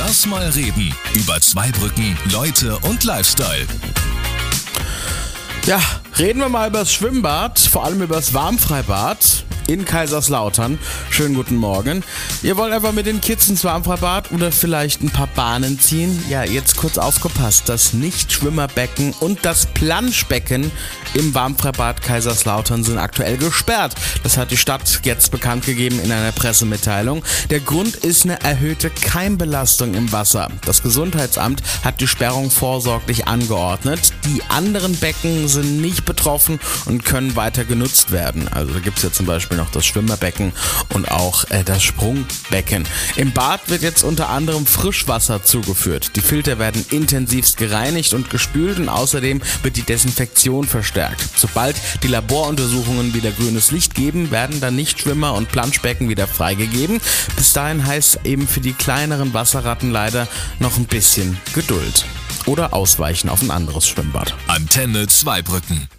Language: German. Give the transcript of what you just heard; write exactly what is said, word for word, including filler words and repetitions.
Lass mal reden über Zweibrücken, Leute und Lifestyle. Ja, reden wir mal über das Schwimmbad, vor allem über das Warmfreibad in Kaiserslautern. Schönen guten Morgen. Ihr wollt einfach mit den Kids ins Warmfreibad oder vielleicht ein paar Bahnen ziehen? Ja, jetzt kurz aufgepasst. Das Nicht-Schwimmerbecken und das Planschbecken im Warmfreibad Kaiserslautern sind aktuell gesperrt. Das hat die Stadt jetzt bekannt gegeben in einer Pressemitteilung. Der Grund ist eine erhöhte Keimbelastung im Wasser. Das Gesundheitsamt hat die Sperrung vorsorglich angeordnet. Die anderen Becken sind nicht betroffen und können weiter genutzt werden. Also da gibt es ja zum Beispiel noch das Schwimmerbecken und auch äh, das Sprungbecken. Im Bad wird jetzt unter anderem Frischwasser zugeführt. Die Filter werden intensivst gereinigt und gespült und außerdem wird die Desinfektion verstärkt. Sobald die Laboruntersuchungen wieder grünes Licht geben, werden dann Nichtschwimmer und Planschbecken wieder freigegeben. Bis dahin heißt eben für die kleineren Wasserratten leider noch ein bisschen Geduld. Oder ausweichen auf ein anderes Schwimmbad. Antenne Zweibrücken.